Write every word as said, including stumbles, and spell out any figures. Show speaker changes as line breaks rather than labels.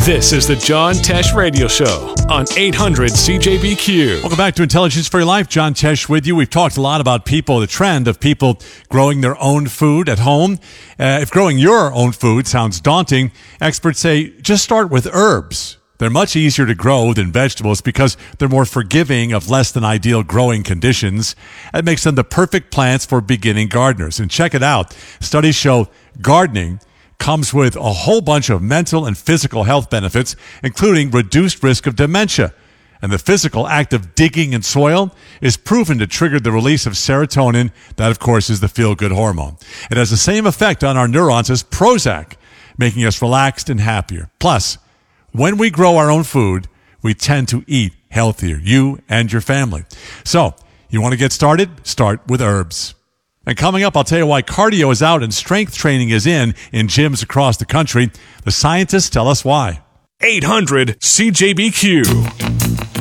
This is the John Tesh Radio Show on eight hundred C J B Q.
Welcome back to Intelligence for Your Life. John Tesh with you. We've talked a lot about people, the trend of people growing their own food at home. Uh, if growing your own food sounds daunting, experts say just start with herbs. They're much easier to grow than vegetables because they're more forgiving of less than ideal growing conditions. That makes them the perfect plants for beginning gardeners. And check it out. Studies show gardening comes with a whole bunch of mental and physical health benefits, including reduced risk of dementia. And the physical act of digging in soil is proven to trigger the release of serotonin. That, of course, is the feel-good hormone. It has the same effect on our neurons as Prozac, making us relaxed and happier. Plus, when we grow our own food, we tend to eat healthier, you and your family. So, you want to get started? Start with herbs. And coming up, I'll tell you why cardio is out and strength training is in in gyms across the country. The scientists tell us why.
eight hundred C J B Q.